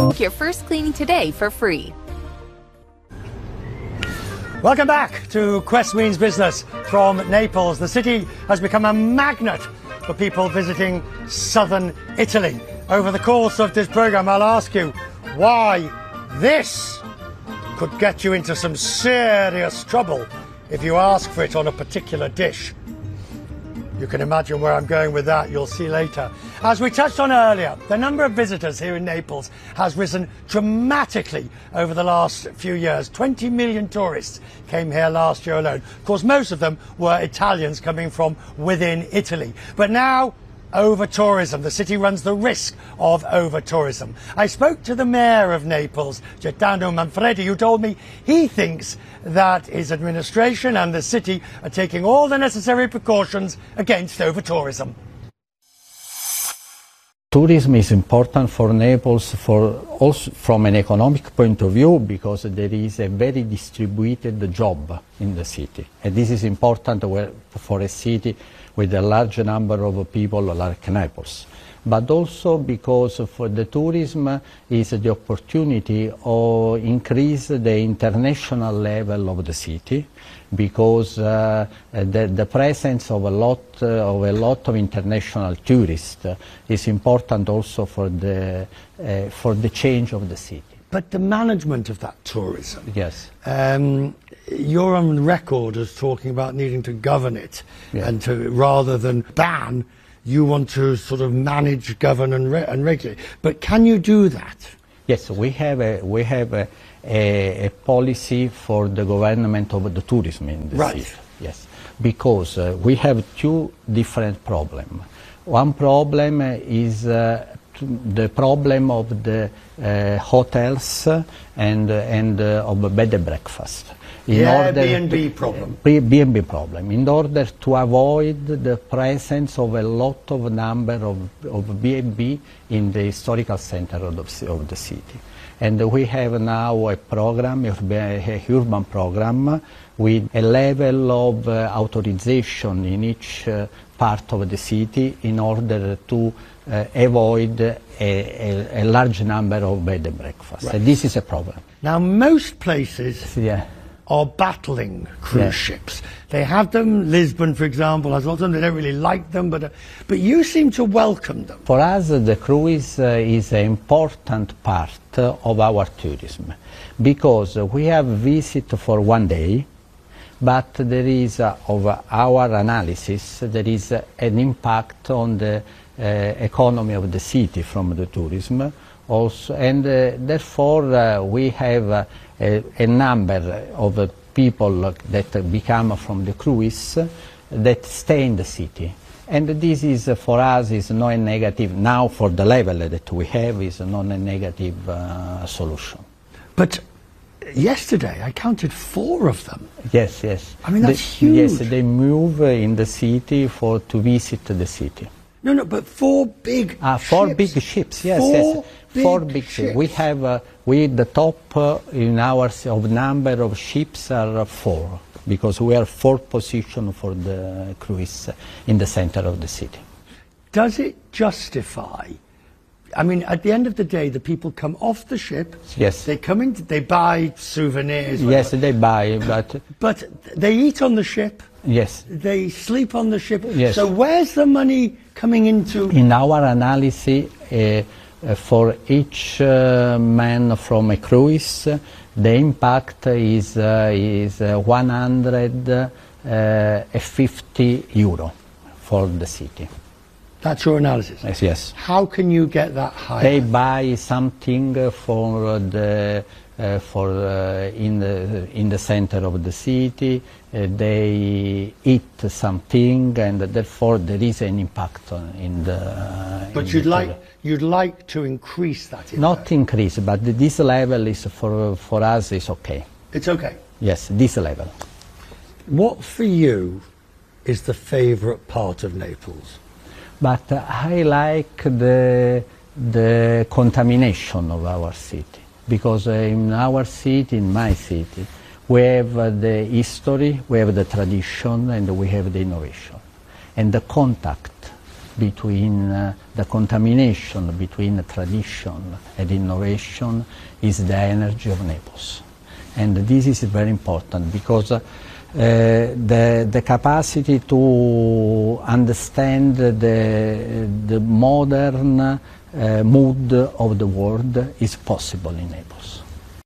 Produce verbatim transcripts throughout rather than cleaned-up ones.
Book your first cleaning today for free. Welcome back to Quest Means Business from Naples. The city has become a magnet for people visiting southern Italy. Over the course of this programme, I'll ask you why this could get you into some serious trouble if you ask for it on a particular dish. You can imagine where I'm going with that, you'll see later. As we touched on earlier, the number of visitors here in Naples has risen dramatically over the last few years. twenty million tourists came here last year alone. Of course, most of them were Italians coming from within Italy. But now, over-tourism. The city runs the risk of over-tourism. I spoke to the mayor of Naples, Gaetano Manfredi, who told me he thinks that his administration and the city are taking all the necessary precautions against over-tourism. Tourism is important for Naples for also from an economic point of view, because there is a very distributed job in the city. And this is important for a city with a large number of people like Naples. But also because for the tourism is the opportunity to increase the international level of the city, because uh, the, the presence of a lot uh, of a lot of international tourists uh, is important also for the uh, for the change of the city. But the management of that tourism, yes, um, you're on record as talking about needing to govern it, yeah. and to rather than ban, you want to sort of manage, govern, and, re and regulate. But can you do that? Yes, we have a we have a, a, a policy for the government of the tourism in the right. city. Yes, because uh, we have two different problems. One problem is uh, the problem of the uh, hotels and and uh, of bed and breakfast. In yeah, B and B problem. B and B problem. In order to avoid the presence of a lot of number of, of B and B in the historical center of the, of the city. And we have now a program, a urban program, with a level of uh, authorization in each uh, part of the city in order to uh, avoid a, a, a large number of bed and breakfast. Right. And this is a problem. Now, most places yeah. are battling cruise yeah. ships. They have them. Lisbon, for example, has lots of them. They don't really like them, but uh, but you seem to welcome them. For us, uh, the cruise uh, is an important part uh, of our tourism, because uh, we have visit for one day, but there is, uh, of our analysis, there is uh, an impact on the uh, economy of the city from the tourism also, and uh, therefore uh, we have uh, a, a number of uh, people that become from the cruise uh, that stay in the city. And this is uh, for us is not a negative, now for the level that we have, is not a negative uh, solution. But yesterday I counted four of them. Yes, yes. I mean, that's they, huge. Yes, they move uh, in the city for to visit the city. No, no, but four big ah, four ships. big ships, yes, four yes. Big four big ships. ships. We have, uh, we the top uh, in our of number of ships are uh, four, because we are four position for the cruise in the center of the city. Does it justify? I mean, at the end of the day, the people come off the ship. Yes. They come in. They buy souvenirs. Whatever. Yes, they buy, but but they eat on the ship. Yes. They sleep on the ship. Yes. So where's the money coming into? In our analysis, uh, uh, for each uh, man from a cruise, uh, the impact is uh, is uh, one hundred fifty euro for the city. That's your analysis? Yes, yes. How can you get that higher? They buy something for the uh, for uh, in the in the center of the city. Uh, they eat something, and therefore there is an impact on, in the. Uh, but in you'd the like you'd like to increase that. Not increase, but this level is for for us is okay. It's okay. Yes, this level. What for you is the favourite part of Naples? But uh, I like the, the contamination of our city, because uh, in our city, in my city, we have uh, the history, we have the tradition, and we have the innovation. And the contact between uh, the contamination between tradition and innovation is the energy of Naples. And this is very important because uh, the, the capacity to understand the, the modern uh, mood of the world is possible in Naples.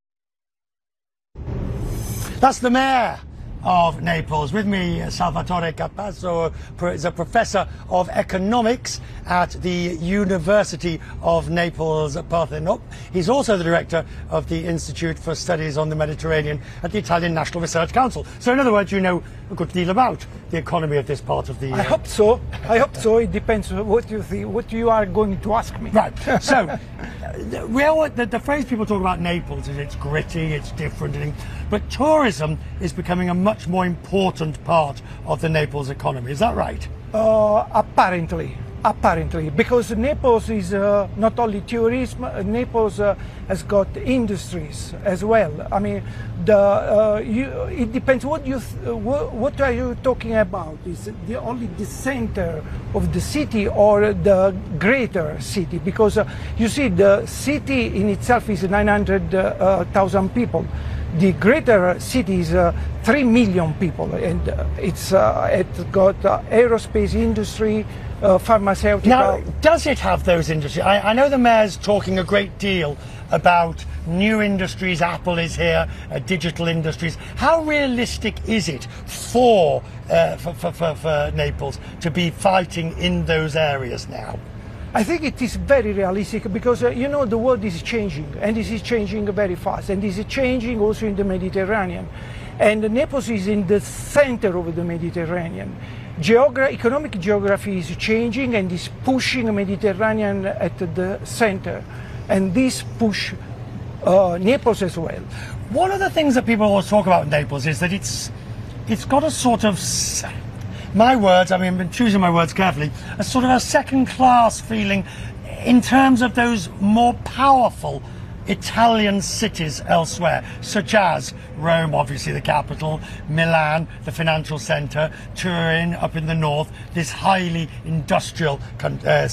That's the mayor of Naples. With me, Salvatore Capasso is a professor of economics at the University of Naples Parthenope. He's also the director of the Institute for Studies on the Mediterranean at the Italian National Research Council. So in other words, you know a good deal about the economy of this part of the... Uh... I hope so. I hope so. It depends what you think, what you are going to ask me. Right. So, we all, the, the phrase people talk about Naples is it's gritty, it's different, but tourism is becoming a much more important part of the Naples economy. Is that right? Uh, apparently. Apparently, because Naples is uh, not only tourism, uh, Naples uh, has got industries as well. I mean, the, uh, you, it depends what you, th what, what are you talking about? Is the only the center of the city or the greater city? Because uh, you see, the city in itself is nine hundred thousand uh, people. The greater city is uh, three million people, and uh, it's, uh, it's got uh, aerospace industry, uh, pharmaceutical. Now, does it have those industries? I, I know the mayor's talking a great deal about new industries. Apple is here, uh, digital industries. How realistic is it for, uh, for, for, for, for Naples to be fighting in those areas now? I think it is very realistic because, uh, you know, the world is changing, and this is changing very fast, and this is changing also in the Mediterranean. And Naples is in the center of the Mediterranean. Geogra economic geography is changing and is pushing the Mediterranean at the center. And this push uh, Naples as well. One of the things that people always talk about in Naples is that it's, it's got a sort of... my words, I mean, I've been choosing my words carefully, a sort of a second-class feeling in terms of those more powerful Italian cities elsewhere, such as Rome, obviously the capital, Milan, the financial centre, Turin up in the north, these highly industrial uh, uh,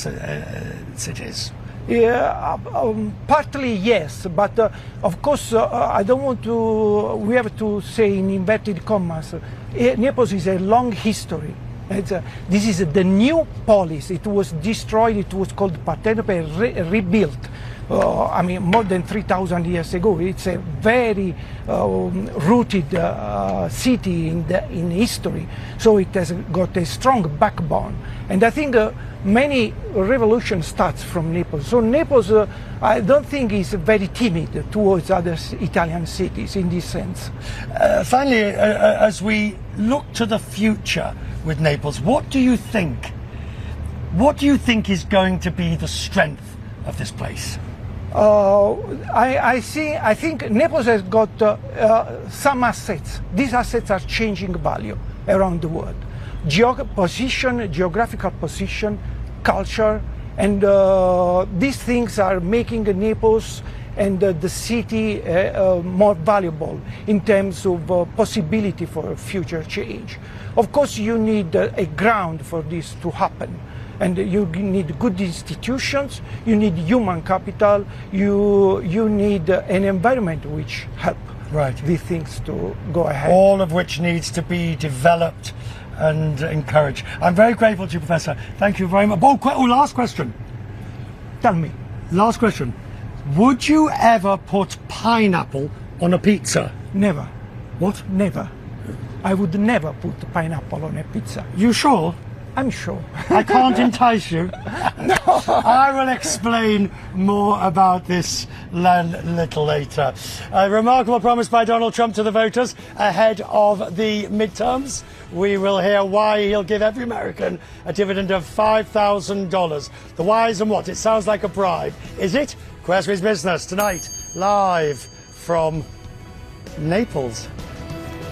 cities. Yeah, um, partly yes, but uh, of course uh, I don't want to, we have to say in inverted commas, uh, Naples is a long history. It's a, this is the new polis. It was destroyed, it was called Parthenope, re rebuilt. Uh, I mean, more than three thousand years ago. It's a very um, rooted uh, city in, the, in history, so it has got a strong backbone. And I think uh, many revolutions starts from Naples. So Naples, uh, I don't think is very timid towards other Italian cities in this sense. Uh, finally, uh, as we look to the future with Naples, what do you think? What do you think is going to be the strength of this place? Uh, I, I see. I think Naples has got uh, uh, some assets. These assets are changing value around the world. Geog position, geographical position, culture, and uh, these things are making Naples and uh, the city uh, uh, more valuable in terms of uh, possibility for future change. Of course, you need uh, a ground for this to happen. And you need good institutions, you need human capital, you, you need uh, an environment which help right. these things to go ahead. All of which needs to be developed and encouraged. I'm very grateful to you, Professor. Thank you very much. Oh, oh, last question. Tell me. Last question. Would you ever put pineapple on a pizza? Never. What? Never. I would never put pineapple on a pizza. You sure? I'm sure. I can't entice you. No. I will explain more about this a little later. A remarkable promise by Donald Trump to the voters ahead of the midterms. We will hear why he'll give every American a dividend of five thousand dollars. The whys and what? It sounds like a bribe. Is it? Quest Business tonight, live from Naples.